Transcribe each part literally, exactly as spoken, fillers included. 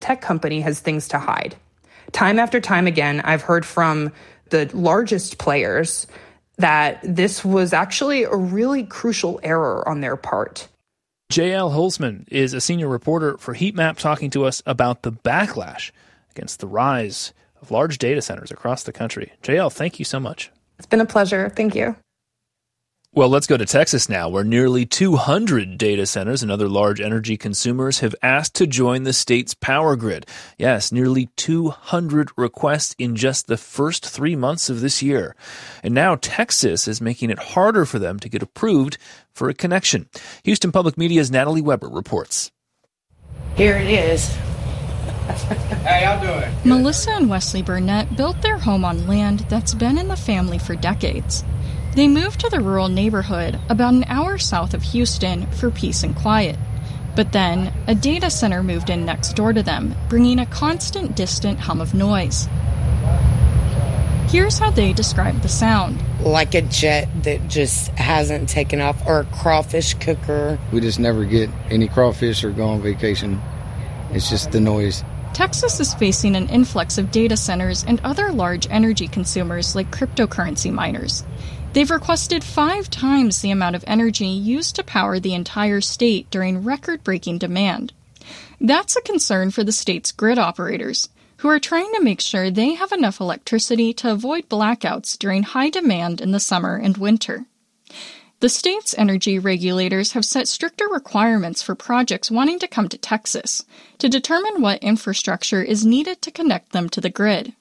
tech company has things to hide. Time after time again, I've heard from the largest players that this was actually a really crucial error on their part. J L Holzman is a senior reporter for Heatmap talking to us about the backlash against the rise of large data centers across the country. J L, thank you so much. It's been a pleasure. Thank you. Well, let's go to Texas now, where nearly two hundred data centers and other large energy consumers have asked to join the state's power grid. Yes, nearly two hundred requests in just the first three months of this year. And now Texas is making it harder for them to get approved for a connection. Houston Public Media's Natalie Weber reports. Here it is. How y'all doing? Melissa and Wesley Burnett built their home on land that's been in the family for decades. They moved to the rural neighborhood about an hour south of Houston for peace and quiet. But then, a data center moved in next door to them, bringing a constant, distant hum of noise. Here's how they describe the sound. Like a jet that just hasn't taken off, or a crawfish cooker. We just never get any crawfish or go on vacation. It's just the noise. Texas is facing an influx of data centers and other large energy consumers like cryptocurrency miners. They've requested five times the amount of energy used to power the entire state during record-breaking demand. That's a concern for the state's grid operators, who are trying to make sure they have enough electricity to avoid blackouts during high demand in the summer and winter. The state's energy regulators have set stricter requirements for projects wanting to come to Texas to determine what infrastructure is needed to connect them to the grid.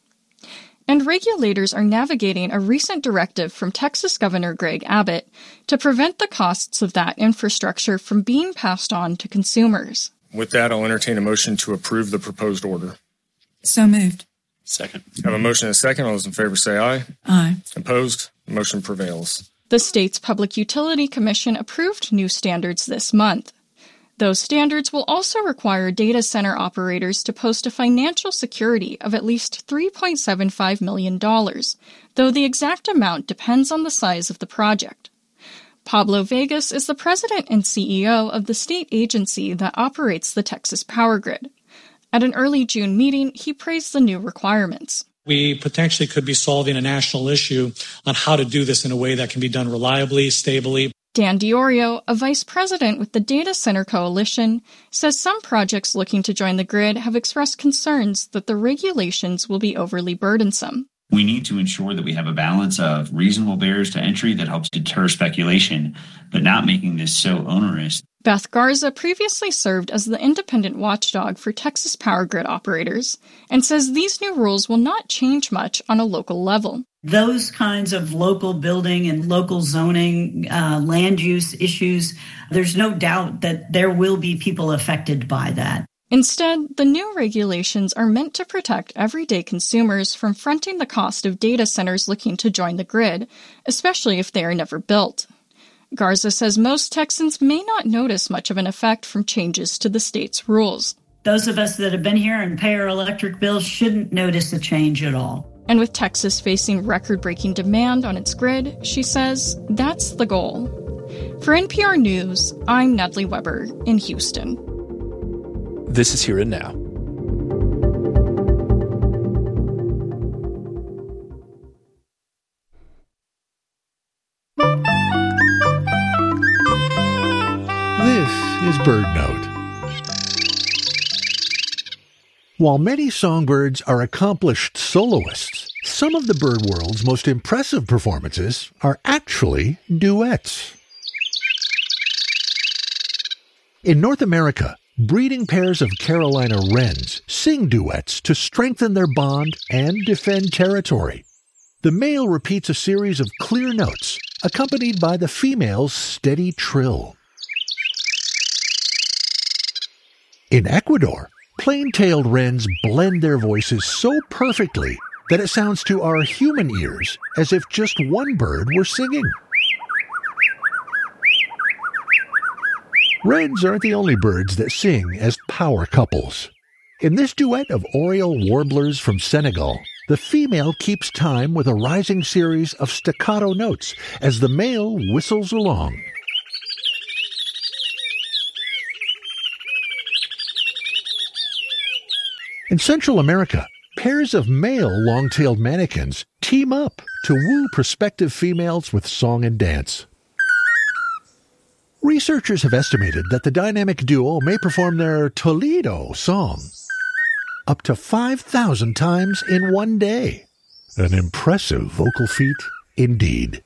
And regulators are navigating a recent directive from Texas Governor Greg Abbott to prevent the costs of that infrastructure from being passed on to consumers. With that, I'll entertain a motion to approve the proposed order. So moved. Second. I have a motion and a second. All those in favor say aye. Aye. Opposed? The motion prevails. The state's Public Utility Commission approved new standards this month. Those standards will also require data center operators to post a financial security of at least three point seven five million dollars, though the exact amount depends on the size of the project. Pablo Vegas is the president and C E O of the state agency that operates the Texas power grid. At an early June meeting, he praised the new requirements. We potentially could be solving a national issue on how to do this in a way that can be done reliably, stably. Dan Diorio, a vice president with the Data Center Coalition, says some projects looking to join the grid have expressed concerns that the regulations will be overly burdensome. We need to ensure that we have a balance of reasonable barriers to entry that helps deter speculation, but not making this so onerous. Beth Garza previously served as the independent watchdog for Texas power grid operators and says these new rules will not change much on a local level. Those kinds of local building and local zoning, uh, land use issues, there's no doubt that there will be people affected by that. Instead, the new regulations are meant to protect everyday consumers from fronting the cost of data centers looking to join the grid, especially if they are never built. Garza says most Texans may not notice much of an effect from changes to the state's rules. Those of us that have been here and pay our electric bills shouldn't notice a change at all. And with Texas facing record-breaking demand on its grid, she says that's the goal. For N P R News, I'm Natalie Weber in Houston. This is Here and Now. This is BirdNote. While many songbirds are accomplished soloists, some of the bird world's most impressive performances are actually duets. In North America, breeding pairs of Carolina wrens sing duets to strengthen their bond and defend territory. The male repeats a series of clear notes, accompanied by the female's steady trill. In Ecuador, plain-tailed wrens blend their voices so perfectly that it sounds to our human ears as if just one bird were singing. Wrens aren't the only birds that sing as power couples. In this duet of oriole warblers from Senegal, the female keeps time with a rising series of staccato notes as the male whistles along. In Central America, pairs of male long-tailed manakins team up to woo prospective females with song and dance. Researchers have estimated that the dynamic duo may perform their Toledo song up to five thousand times in one day. An impressive vocal feat indeed.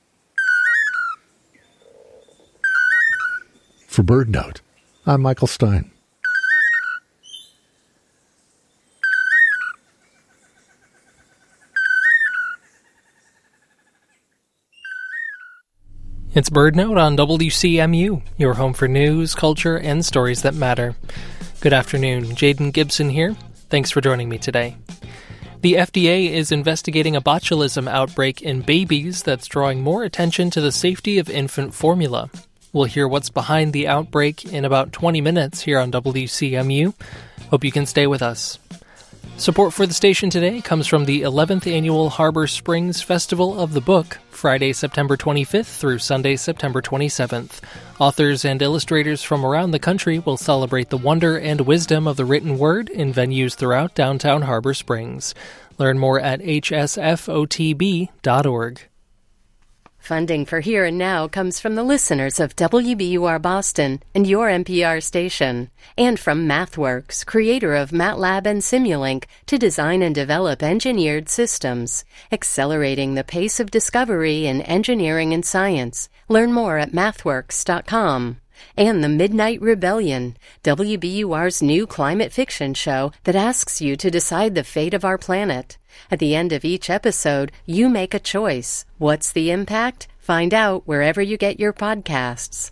For BirdNote, I'm Michael Stein. It's BirdNote on W C M U, your home for news, culture, and stories that matter. Good afternoon, Jaden Gibson here. Thanks for joining me today. The F D A is investigating a botulism outbreak in babies that's drawing more attention to the safety of infant formula. We'll hear what's behind the outbreak in about twenty minutes here on W C M U. Hope you can stay with us. Support for the station today comes from the eleventh Annual Harbor Springs Festival of the Book, Friday, September twenty-fifth through Sunday, September twenty-seventh. Authors and illustrators from around the country will celebrate the wonder and wisdom of the written word in venues throughout downtown Harbor Springs. Learn more at h s f o t b dot org. Funding for Here and Now comes from the listeners of W B U R Boston and your N P R station, and from MathWorks, creator of MATLAB and Simulink, to design and develop engineered systems, accelerating the pace of discovery in engineering and science. Learn more at mathworks dot com. And The Midnight Rebellion, W B U R's new climate fiction show that asks you to decide the fate of our planet. At the end of each episode, you make a choice. What's the impact? Find out wherever you get your podcasts.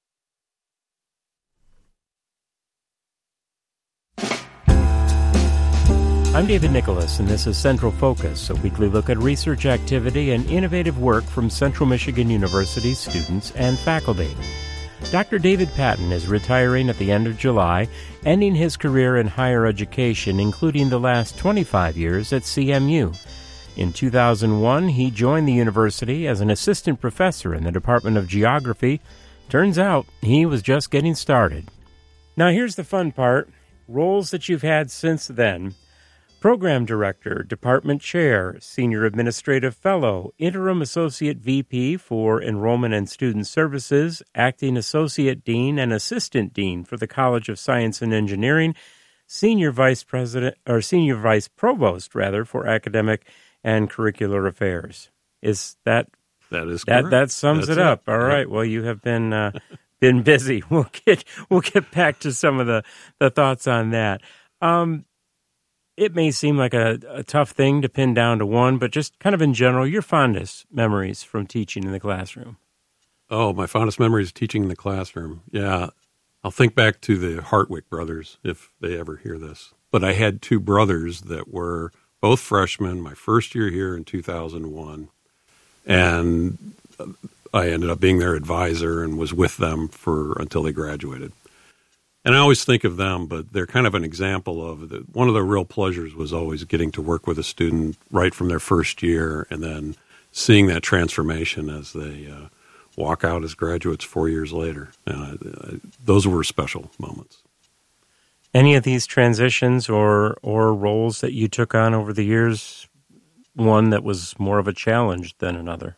I'm David Nicholas, and this is Central Focus, a weekly look at research activity and innovative work from Central Michigan University's students and faculty. Doctor David Patton is retiring at the end of July, ending his career in higher education, including the last twenty-five years at C M U. In two thousand one, he joined the university as an assistant professor in the Department of Geography. Turns out, he was just getting started. Now here's the fun part. Roles that you've had since then. Program Director, Department Chair, Senior Administrative Fellow, Interim Associate V P for Enrollment and Student Services, Acting Associate Dean and Assistant Dean for the College of Science and Engineering, Senior Vice President or Senior Vice Provost rather for Academic and Curricular Affairs. Is that that is that correct. that sums That's it up? it. All right. Yep. Well, you have been uh, been busy. We'll get we'll get back to some of the, the thoughts on that. Um, It may seem like a, a tough thing to pin down to one, but just kind of in general, your fondest memories from teaching in the classroom. Oh, my fondest memories of teaching in the classroom. Yeah, I'll think back to the Hartwick brothers, if they ever hear this. But I had two brothers that were both freshmen, my first year here in two thousand one. And I ended up being their advisor and was with them for until they graduated. And I always think of them, but they're kind of an example of the, one of the real pleasures was always getting to work with a student right from their first year and then seeing that transformation as they uh, walk out as graduates four years later. Uh, those were special moments. Any of these transitions or, or roles that you took on over the years, one that was more of a challenge than another?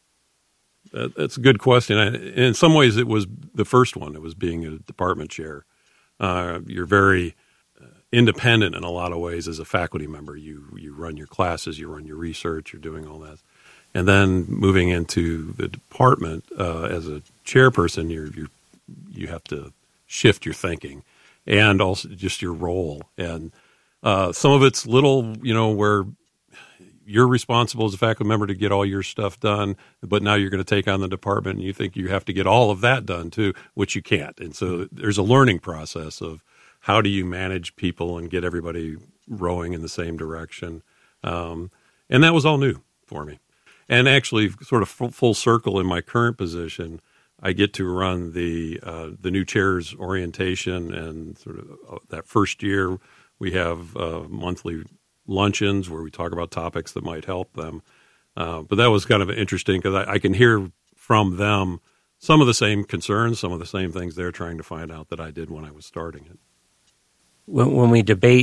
That's a good question. I, in some ways, it was the first one. It was being a department chair. Uh, you're very uh, independent in a lot of ways as a faculty member. You you run your classes, you run your research, you're doing all that. And then moving into the department uh, as a chairperson, you're, you're you have to shift your thinking and also just your role. And uh, some of it's little, you know, where you're responsible as a faculty member to get all your stuff done, but now you're going to take on the department and you think you have to get all of that done too, which you can't. And so there's a learning process of how do you manage people and get everybody rowing in the same direction. Um, and that was all new for me. And actually sort of full, full circle in my current position, I get to run the uh, the new chair's orientation, and sort of uh, that first year we have uh, monthly luncheons where we talk about topics that might help them. Uh, but that was kind of interesting because I, I can hear from them some of the same concerns, some of the same things they're trying to find out that I did when I was starting it. When, when we debate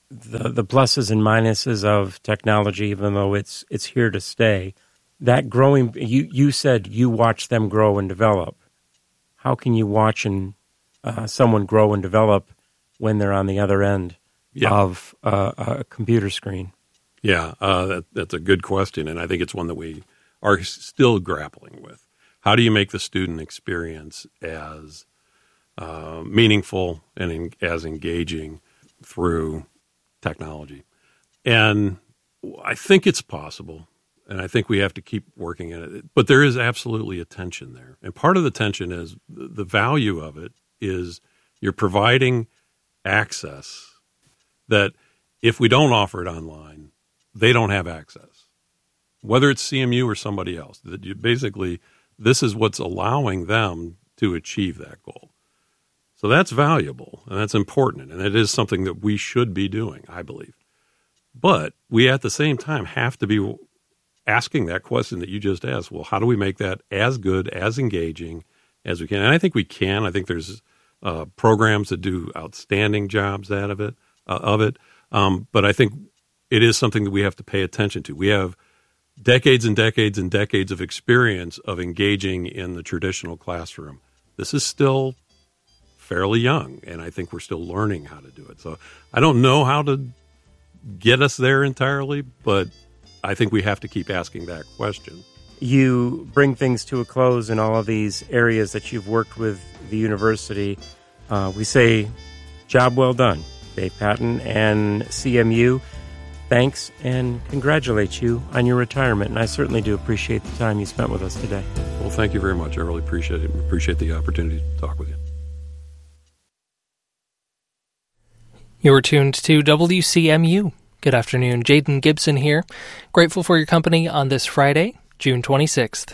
the the pluses and minuses of technology, even though it's it's here to stay. That growing, you you said you watch them grow and develop. How can you watch and uh, someone grow and develop when they're on the other end yeah. of uh, a computer screen? Yeah, uh, that, that's a good question, and I think it's one that we are still grappling with. How do you make the student experience as uh, meaningful and in, as engaging through technology? And I think it's possible, and I think we have to keep working at it. But there is absolutely a tension there. And part of the tension is the value of it is you're providing access that if we don't offer it online, they don't have access, whether it's C M U or somebody else. That you basically, this is what's allowing them to achieve that goal. So that's valuable, and that's important, and it is something that we should be doing, I believe. But we, at the same time, have to be asking that question that you just asked. Well, how do we make that as good, as engaging as we can? And I think we can. I think there's uh, programs that do outstanding jobs out of it. Uh, of it. Um, but I think it is something that we have to pay attention to. We have decades and decades and decades of experience of engaging in the traditional classroom. This is still fairly young, and I think we're still learning how to do it. So I don't know how to get us there entirely, but I think we have to keep asking that question. You bring things to a close in all of these areas that you've worked with the university. Uh, we say, job well done, Dave Patton and C M U. Thanks, and congratulate you on your retirement. And I certainly do appreciate the time you spent with us today. Well, thank you very much. I really appreciate it. Appreciate the opportunity to talk with you. You're tuned to W C M U. Good afternoon. Jaden Gibson here. Grateful for your company on this Friday, June twenty-sixth.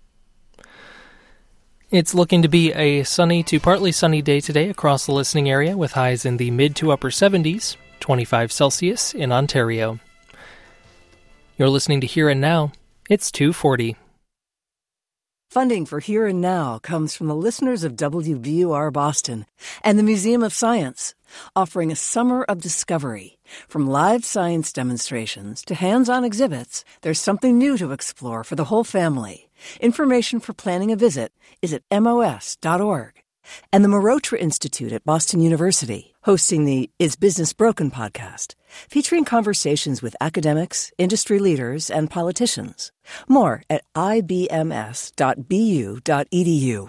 It's looking to be a sunny to partly sunny day today across the listening area with highs in the mid to upper seventies, twenty-five Celsius in Ontario. You're listening to Here and Now. It's two forty. Funding for Here and Now comes from the listeners of W B U R Boston and the Museum of Science, offering a summer of discovery. From live science demonstrations to hands-on exhibits, there's something new to explore for the whole family. Information for planning a visit is at M O S dot org. And the Marotra Institute at Boston University, hosting the Is Business Broken podcast, featuring conversations with academics, industry leaders, and politicians. More at I B M S dot B U dot E D U.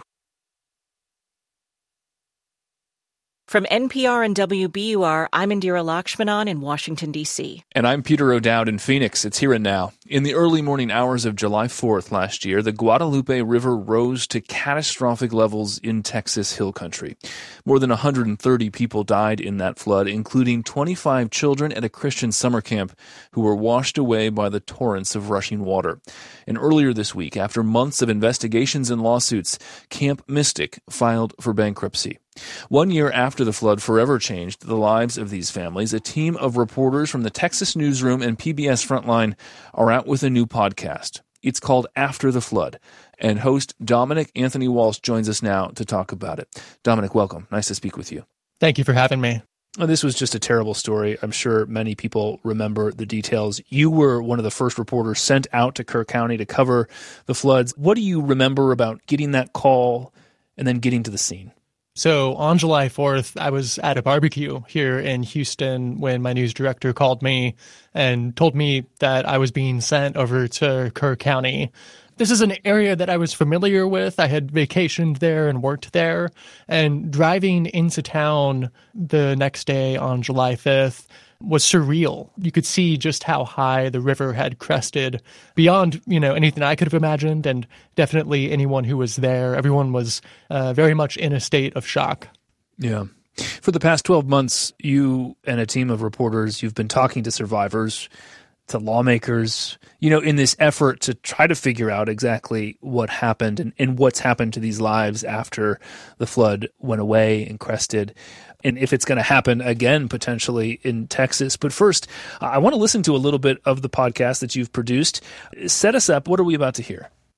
From N P R and W B U R, I'm Indira Lakshmanan in Washington, D C. And I'm Peter O'Dowd in Phoenix. It's Here and Now. In the early morning hours of July fourth last year, the Guadalupe River rose to catastrophic levels in Texas Hill Country. More than one hundred thirty people died in that flood, including twenty-five children at a Christian summer camp who were washed away by the torrents of rushing water. And earlier this week, after months of investigations and lawsuits, Camp Mystic filed for bankruptcy. One year after the flood forever changed the lives of these families, a team of reporters from the Texas Newsroom and P B S Frontline are out with a new podcast. It's called After the Flood, and host Dominic Anthony Walsh joins us now to talk about it. Dominic, welcome. Nice to speak with you. Thank you for having me. This was just a terrible story. I'm sure many people remember the details. You were one of the first reporters sent out to Kerr County to cover the floods. What do you remember about getting that call and then getting to the scene? So on July fourth, I was at a barbecue here in Houston when my news director called me and told me that I was being sent over to Kerr County. This is an area that I was familiar with. I had vacationed there and worked there. And driving into town the next day on July fifth was surreal. You could see just how high the river had crested beyond, you know, anything I could have imagined, and definitely anyone who was there. Everyone was uh, very much in a state of shock. Yeah. For the past twelve months, you and a team of reporters, you've been talking to survivors, to lawmakers, you know, in this effort to try to figure out exactly what happened and, and what's happened to these lives after the flood went away and crested, and if it's going to happen again potentially in Texas. But first, I want to listen to a little bit of the podcast that you've produced. Set us up. What are we about to hear?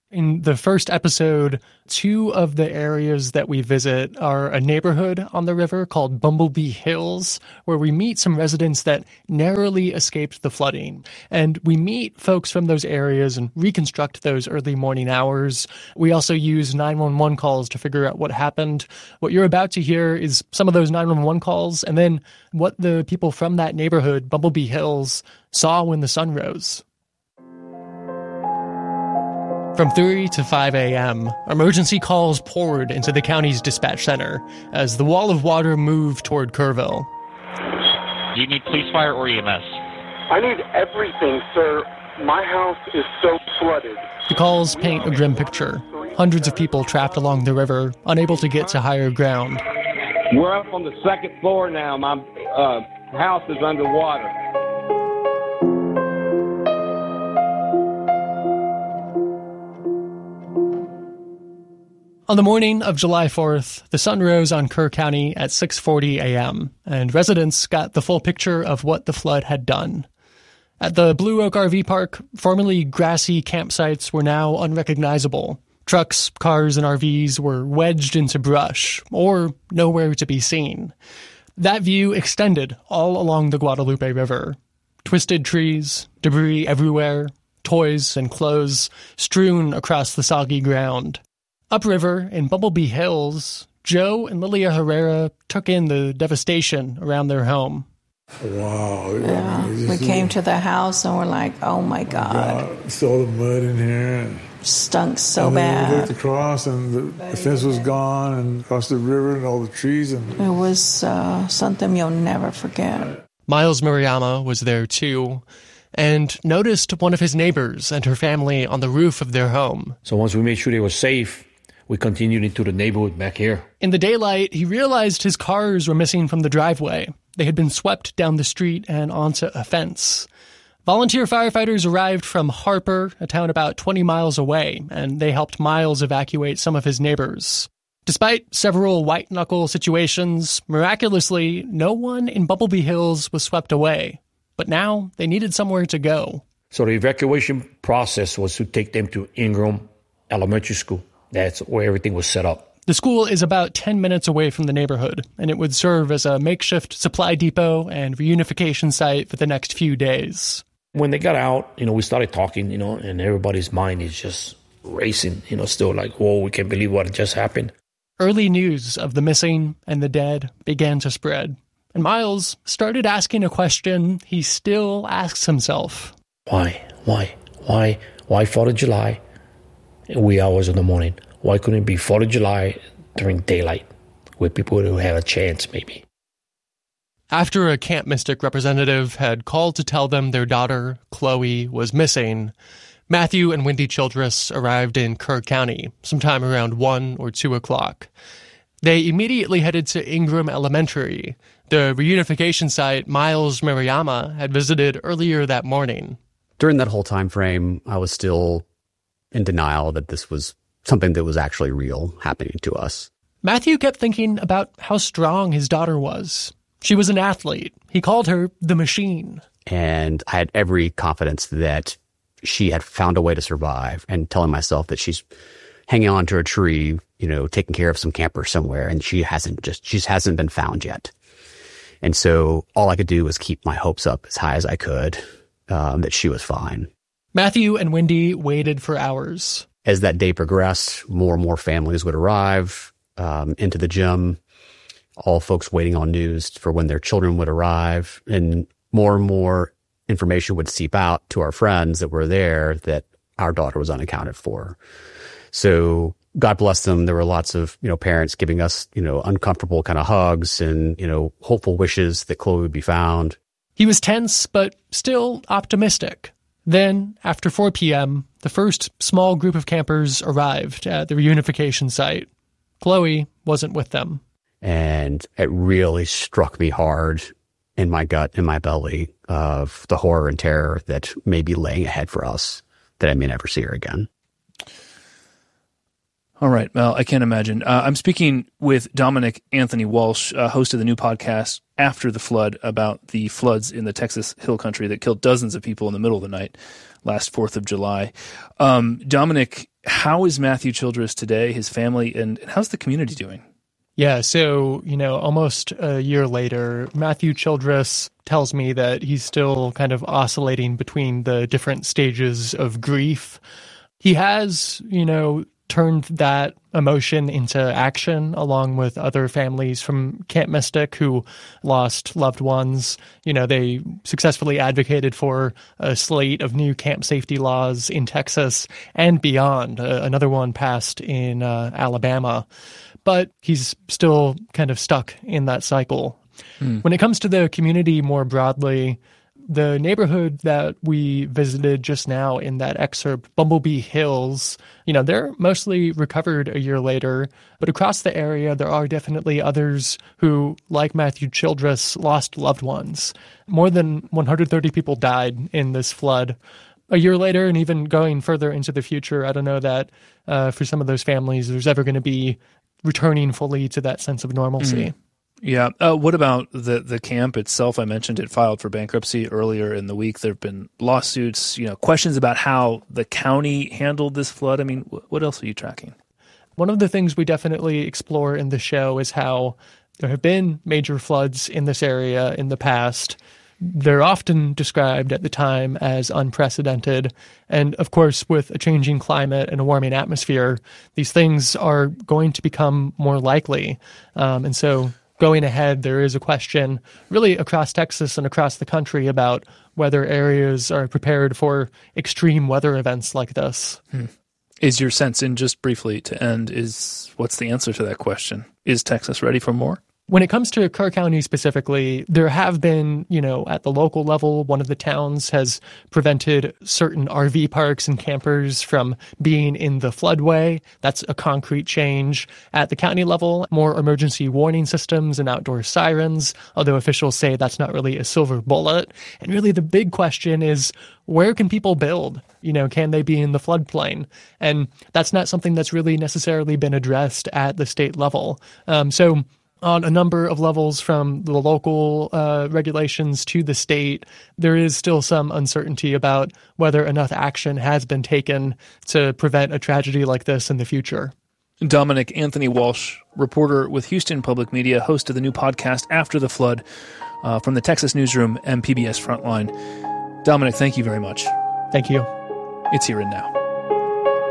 In the first episode, two of the areas that we visit are a neighborhood on the river called Bumblebee Hills, where we meet some residents that narrowly escaped the flooding. And we meet folks from those areas and reconstruct those early morning hours. We also use nine one one calls to figure out what happened. What you're about to hear is some of those nine one one calls, and then what the people from that neighborhood, Bumblebee Hills, saw when the sun rose. From three to five a.m., emergency calls poured into the county's dispatch center as the wall of water moved toward Kerrville. Do you need police, fire, or E M S? I need everything, sir. My house is so flooded. The calls paint a grim picture. Hundreds of people trapped along the river, unable to get to higher ground. We're up on the second floor now. My uh, house is underwater. On the morning of July fourth, the sun rose on Kerr County at six forty a.m., and residents got the full picture of what the flood had done. At the Blue Oak R V Park, formerly grassy campsites were now unrecognizable. Trucks, cars, and R Vs were wedged into brush, or nowhere to be seen. That view extended all along the Guadalupe River. Twisted trees, debris everywhere, toys and clothes strewn across the soggy ground. Upriver in Bumblebee Hills, Joe and Lilia Herrera took in the devastation around their home. Wow. Yeah, we came to the house and we're like, oh my God. God. Saw the mud in here. Stunk so and bad. We looked across and the, the fence was gone and across the river and all the trees. And it was uh, something you'll never forget. Miles Murayama was there too, and noticed one of his neighbors and her family on the roof of their home. So once we made sure they were safe, we continued into the neighborhood back here. In the daylight, he realized his cars were missing from the driveway. They had been swept down the street and onto a fence. Volunteer firefighters arrived from Harper, a town about twenty miles away, and they helped Miles evacuate some of his neighbors. Despite several white-knuckle situations, miraculously, no one in Bumblebee Hills was swept away. But now they needed somewhere to go. So the evacuation process was to take them to Ingram Elementary School. That's where everything was set up. The school is about ten minutes away from the neighborhood, and it would serve as a makeshift supply depot and reunification site for the next few days. When they got out, you know, we started talking, you know, and everybody's mind is just racing, you know, still like, whoa, we can't believe what just happened. Early news of the missing and the dead began to spread, and Miles started asking a question he still asks himself. Why? Why? Why? Why fourth of July? Wee hours in the morning. Why couldn't it be fourth of July during daylight, where people would have a chance, maybe? After a Camp Mystic representative had called to tell them their daughter, Chloe, was missing, Matthew and Wendy Childress arrived in Kerr County sometime around one or two o'clock. They immediately headed to Ingram Elementary, the reunification site Miles Murayama had visited earlier that morning. During that whole time frame, I was still in denial that this was something that was actually real happening to us. Matthew kept thinking about how strong his daughter was. She was an athlete. He called her the machine. And I had every confidence that she had found a way to survive, and telling myself that she's hanging on to a tree, you know, taking care of some camper somewhere, and she hasn't just, she hasn't been found yet. And so all I could do was keep my hopes up as high as I could, um, that she was fine. Matthew and Wendy waited for hours. As that day progressed, more and more families would arrive um, into the gym, all folks waiting on news for when their children would arrive, and more and more information would seep out to our friends that were there that our daughter was unaccounted for. So God bless them. There were lots of, you know, parents giving us, you know, uncomfortable kind of hugs and, you know, hopeful wishes that Chloe would be found. He was tense, but still optimistic. Then, after four p.m., the first small group of campers arrived at the reunification site. Chloe wasn't with them. And it really struck me hard in my gut, in my belly, of the horror and terror that may be laying ahead for us, that I may never see her again. All right. Well, I can't imagine. Uh, I'm speaking with Dominic Anthony Walsh, uh, host of the new podcast After the Flood, about the floods in the Texas Hill Country that killed dozens of people in the middle of the night last fourth of July. Um, Dominic How is Matthew Childress today, his family, and how's the community doing? Yeah, so, you know, almost a year later, Matthew Childress tells me that he's still kind of oscillating between the different stages of grief. He has, you know, turned that emotion into action along with other families from Camp Mystic who lost loved ones. You know, they successfully advocated for a slate of new camp safety laws in Texas and beyond. Uh, another one passed in uh, Alabama. But he's still kind of stuck in that cycle. Mm. When it comes to the community more broadly, the neighborhood that we visited just now in that excerpt, Bumblebee Hills, you know, they're mostly recovered a year later. But across the area, there are definitely others who, like Matthew Childress, lost loved ones. More than one hundred thirty people died in this flood. A year later, and even going further into the future, I don't know that uh, for some of those families, there's ever going to be returning fully to that sense of normalcy. Mm. Yeah. Uh, what about the the camp itself? I mentioned it filed for bankruptcy earlier in the week. There have been lawsuits, you know, questions about how the county handled this flood. I mean, what else are you tracking? One of the things we definitely explore in the show is how there have been major floods in this area in the past. They're often described at the time as unprecedented. And of course, with a changing climate and a warming atmosphere, these things are going to become more likely. Um, and so going ahead, there is a question really across Texas and across the country about whether areas are prepared for extreme weather events like this. Hmm. Is your sense, and just briefly to end, is what's the answer to that question? Is Texas ready for more? When it comes to Kerr County specifically, there have been, you know, at the local level, one of the towns has prevented certain R V parks and campers from being in the floodway. That's a concrete change. At the county level, more emergency warning systems and outdoor sirens, although officials say that's not really a silver bullet. And really the big question is, where can people build? You know, can they be in the floodplain? And that's not something that's really necessarily been addressed at the state level. Um, so on a number of levels, from the local uh, regulations to the state, there is still some uncertainty about whether enough action has been taken to prevent a tragedy like this in the future. Dominic Anthony Walsh, reporter with Houston Public Media, host of the new podcast After the Flood uh, from the Texas Newsroom and P B S Frontline. Dominic, thank you very much. Thank you. It's Here and Now.